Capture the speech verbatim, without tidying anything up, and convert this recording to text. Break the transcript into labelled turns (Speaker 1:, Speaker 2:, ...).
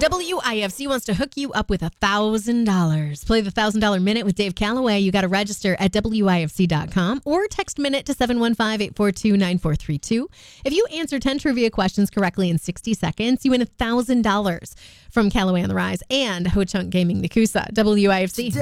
Speaker 1: W I F C wants to hook you up with one thousand dollars. Play the one thousand dollars Minute with Dave Calloway. You got to register at W I F C dot com or text Minute to seven one five, eight four two, nine four three two. If you answer ten trivia questions correctly in sixty seconds, you win one thousand dollars from Calloway on the Rise and Ho Chunk Gaming Nakusa. W I F C.